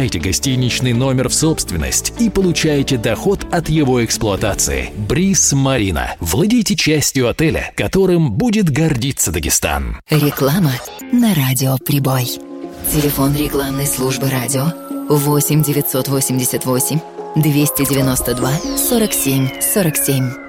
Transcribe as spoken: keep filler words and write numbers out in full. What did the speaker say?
принимайте гостиничный номер в собственность и получаете доход от его эксплуатации. Бриз Марина. Владейте частью отеля, которым будет гордиться Дагестан. Реклама на радио «Прибой». Телефон рекламной службы радио восемь девятьсот восемьдесят восемь двести девяносто два сорок семь сорок семь.